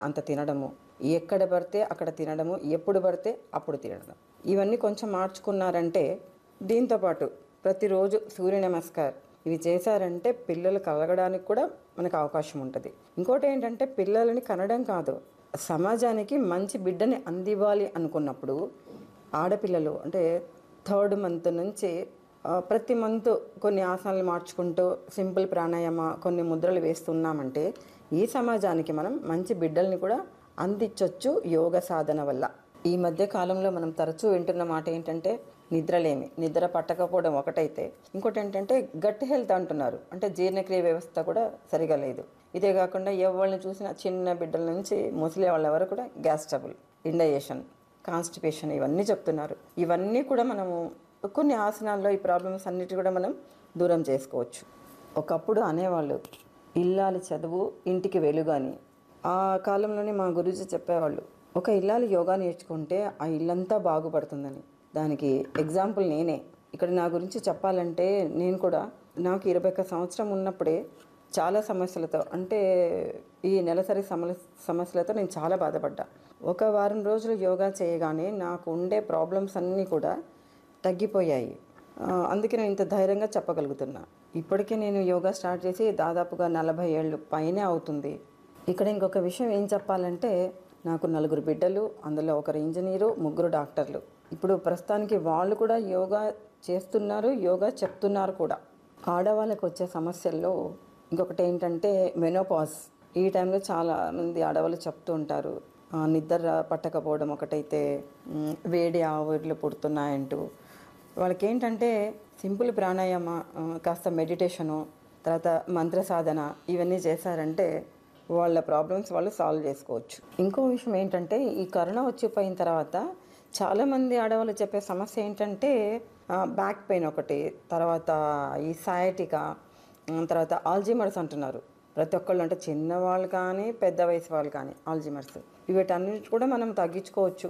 అంత తినడము, ఎక్కడ పడితే అక్కడ తినడము, ఎప్పుడు పడితే అప్పుడు తినడం, ఇవన్నీ కొంచెం మార్చుకున్నారంటే, దీంతోపాటు ప్రతిరోజు సూర్య నమస్కార్ ఇవి చేశారంటే పిల్లలు కలగడానికి కూడా మనకు అవకాశం ఉంటుంది. ఇంకోటి ఏంటంటే పిల్లలని కనడం కాదు, సమాజానికి మంచి బిడ్డని అందివ్వాలి అనుకున్నప్పుడు ఆడపిల్లలు అంటే 3rd మంత్ నుంచి ప్రతి మంత్ కొన్ని ఆసనాలు మార్చుకుంటూ సింపుల్ ప్రాణాయామ కొన్ని ముద్రలు వేస్తున్నామంటే ఈ సమాజానికి మనం మంచి బిడ్డల్ని కూడా అందించవచ్చు యోగ సాధన వల్ల. ఈ మధ్య కాలంలో మనం తరచూ వింటున్న మాట ఏంటంటే నిద్రలేమి, నిద్ర పట్టకపోవడం ఒకటైతే, ఇంకోటి ఏంటంటే గట్ హెల్త్ అంటున్నారు, అంటే జీర్ణక్రియ వ్యవస్థ కూడా సరిగా లేదు. ఇదే కాకుండా ఎవరిని చూసినా చిన్న బిడ్డల నుంచి ముసలి వాళ్ళ వరకు కూడా గ్యాస్ ట్రబుల్, ఇండైజెషన్, కాన్స్టిపేషన్ ఇవన్నీ చెప్తున్నారు. ఇవన్నీ కూడా మనము కొన్ని ఆసనాల్లో ఈ ప్రాబ్లమ్స్ అన్నిటి కూడా మనం దూరం చేసుకోవచ్చు. ఒకప్పుడు అనేవాళ్ళు ఇల్లాలి చదువు ఇంటికి వెలుగు అని. ఆ కాలంలోనే మా గురూజీ చెప్పేవాళ్ళు, ఒక ఇల్లాలి యోగా నేర్చుకుంటే ఆ ఇల్లంతా బాగుపడుతుందని. దానికి ఎగ్జాంపుల్ నేనే. ఇక్కడ నా గురించి చెప్పాలంటే నేను కూడా నాకు 21 సంవత్సరం ఉన్నప్పుడే చాలా సమస్యలతో, అంటే ఈ నెలసరి సమస్యలతో నేను చాలా బాధపడ్డా. ఒక వారం రోజులు యోగా చేయగానే నాకు ఉండే ప్రాబ్లమ్స్ అన్నీ కూడా తగ్గిపోయాయి. అందుకే నేను ఇంత ధైర్యంగా చెప్పగలుగుతున్నా. ఇప్పటికే నేను యోగా స్టార్ట్ చేసి దాదాపుగా 40 ఏళ్ళు పైనే అవుతుంది. ఇక్కడ ఇంకొక విషయం ఏం చెప్పాలంటే, నాకు 4 బిడ్డలు, అందులో 1 ఇంజనీరు, 3 డాక్టర్లు. ఇప్పుడు ప్రస్తుతానికి వాళ్ళు కూడా యోగా చేస్తున్నారు, యోగా చెప్తున్నారు కూడా. ఆడవాళ్ళకు వచ్చే సమస్యల్లో ఇంకొకటి ఏంటంటే మెనోపాజ్. ఈ టైంలో చాలామంది ఆడవాళ్ళు చెప్తూ ఉంటారు, నిద్ర పట్టకపోవడం ఒకటైతే, వేడి ఆవిర్లు పుడుతున్నాయంటూ. వాళ్ళకి ఏంటంటే సింపుల్ ప్రాణాయామ, కాస్త మెడిటేషను, తర్వాత మంత్ర సాధన ఇవన్నీ చేశారంటే వాళ్ళ ప్రాబ్లమ్స్ వాళ్ళు సాల్వ్ చేసుకోవచ్చు. ఇంకో విషయం ఏంటంటే, ఈ కరోనా వచ్చిపోయిన తర్వాత చాలామంది ఆడవాళ్ళు చెప్పే సమస్య ఏంటంటే బ్యాక్ పెయిన్ ఒకటి, తర్వాత ఈ సయాటికా, తర్వాత ఆల్జీమర్స్ అంటున్నారు. ప్రతి ఒక్కళ్ళు, అంటే చిన్నవాళ్ళు కానీ పెద్ద వయసు వాళ్ళు కానీ ఆల్జీమర్స్, వీటన్నిటి కూడా మనం తగ్గించుకోవచ్చు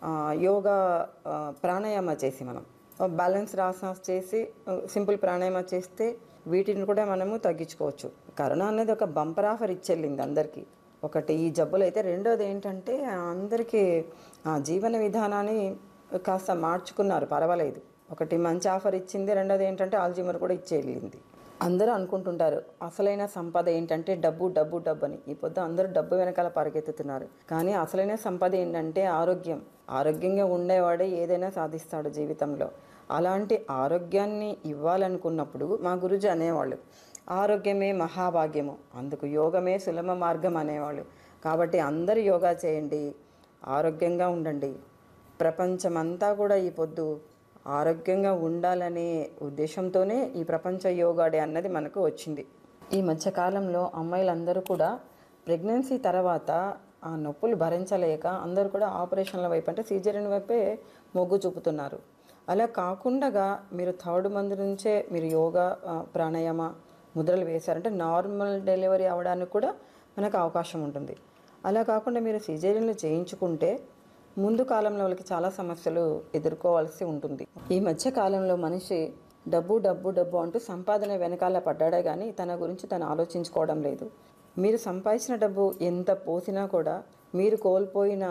యోగా ప్రాణాయామ చేసి. మనం బ్యాలెన్స్ ఆసనాస్ చేసి సింపుల్ ప్రాణాయామ చేస్తే వీటిని కూడా మనము తగ్గించుకోవచ్చు. కరోనా అనేది ఒక బంపర్ ఆఫర్ ఇచ్చెళ్ళింది అందరికీ. ఒకటి ఈ జబ్బులు అయితే, రెండోది ఏంటంటే అందరికీ జీవన విధానాన్ని కాస్త మార్చుకున్నారు, పర్వాలేదు. ఒకటి మంచి ఆఫర్ ఇచ్చింది, రెండోది ఏంటంటే ఆల్జీమర్ కూడా ఇచ్చేళ్ళింది. అందరూ అనుకుంటుంటారు అసలైన సంపద ఏంటంటే డబ్బు డబ్బు డబ్బు అని. ఈ పొద్దు అందరూ డబ్బు వెనకాల పరిగెత్తుతున్నారు, కానీ అసలైన సంపద ఏంటంటే ఆరోగ్యం. ఆరోగ్యంగా ఉండేవాడే ఏదైనా సాధిస్తాడు జీవితంలో. అలాంటి ఆరోగ్యాన్ని ఇవ్వాలనుకున్నప్పుడు మా గురుజీ అనేవాళ్ళు, ఆరోగ్యమే మహాభాగ్యము, అందుకు యోగమే సులభ మార్గం అనేవాళ్ళు. కాబట్టి అందరూ యోగా చేయండి, ఆరోగ్యంగా ఉండండి. ప్రపంచమంతా కూడా ఈ పొద్దు ఆరోగ్యంగా ఉండాలనే ఉద్దేశంతోనే ఈ ప్రపంచ యోగా డే అన్నది మనకు వచ్చింది. ఈ మధ్యకాలంలో అమ్మాయిలందరూ కూడా ప్రెగ్నెన్సీ తర్వాత ఆ నొప్పులు భరించలేక అందరూ కూడా ఆపరేషన్ల వైపు, అంటే సిజేరియన్ వైపే మొగ్గు చూపుతున్నారు. అలా కాకుండా మీరు 3rd మంత్ నుంచే మీరు యోగా ప్రాణాయామ ముద్రలు వేశారంటే నార్మల్ డెలివరీ అవ్వడానికి కూడా మనకు అవకాశం ఉంటుంది. అలా కాకుండా మీరు సిజేరియన్లు చేయించుకుంటే ముందు కాలంలో వాళ్ళకి చాలా సమస్యలు ఎదుర్కోవాల్సి ఉంటుంది. ఈ మధ్య కాలంలో మనిషి డబ్బు డబ్బు డబ్బు అంటూ సంపాదన వెనకాల పడ్డాడే కానీ తన గురించి తను ఆలోచించుకోవడం లేదు. మీరు సంపాదించిన డబ్బు ఎంత పోసినా కూడా మీరు కోల్పోయిన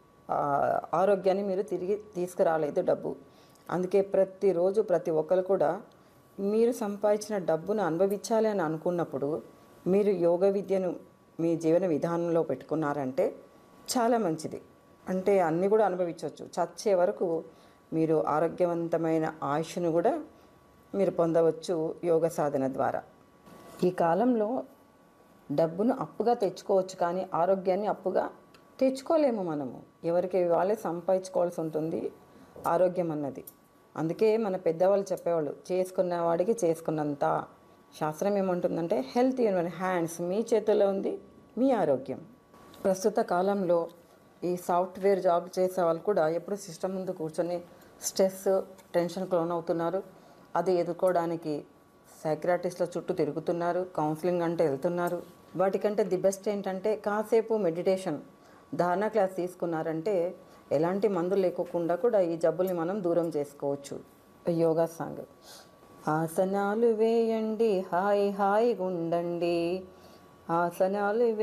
ఆరోగ్యాన్ని మీరు తిరిగి తీసుకురాలేదు డబ్బు. అందుకే ప్రతిరోజు ప్రతి ఒక్కరు కూడా మీరు సంపాదించిన డబ్బును అనుభవించాలి అని అనుకున్నప్పుడు మీరు యోగ విద్యను మీ జీవన విధానంలో పెట్టుకున్నారంటే చాలా మంచిది. అంటే అన్నీ కూడా అనుభవించవచ్చు. చచ్చే వరకు మీరు ఆరోగ్యవంతమైన ఆయుష్ను కూడా మీరు పొందవచ్చు యోగ సాధన ద్వారా. ఈ కాలంలో డబ్బును అప్పుగా తెచ్చుకోవచ్చు, కానీ ఆరోగ్యాన్ని అప్పుగా తెచ్చుకోలేము. మనము ఎవరికి వాళ్ళే సంపాదించుకోవాల్సి ఉంటుంది ఆరోగ్యం అన్నది. అందుకే మన పెద్దవాళ్ళు చెప్పేవాళ్ళు, చేసుకున్న వాడికి చేసుకున్నంత. శాస్త్రం ఏమంటుందంటే హెల్త్ ఇన్ యువర్ హ్యాండ్స్, మీ చేతుల్లో ఉంది మీ ఆరోగ్యం. ప్రస్తుత కాలంలో ఈ సాఫ్ట్వేర్ జాబ్ చేసే వాళ్ళు కూడా ఎప్పుడు సిస్టమ్ ముందు కూర్చొని స్ట్రెస్ టెన్షన్కి లోనవుతున్నారు. అది ఎదుర్కోవడానికి సైక్రాటిస్ట్ల చుట్టూ తిరుగుతున్నారు, కౌన్సిలింగ్ అంటే వెళ్తున్నారు. వాటికంటే ది బెస్ట్ ఏంటంటే కాసేపు మెడిటేషన్ ధారణ క్లాస్ తీసుకున్నారంటే ఎలాంటి మందులు లేకోకుండా కూడా ఈ జబ్బుల్ని మనం దూరం చేసుకోవచ్చు. యోగా సాంగ్, ఆసనాలు వేయండి హాయి హాయిగా ఉండండి, ఆసనాలు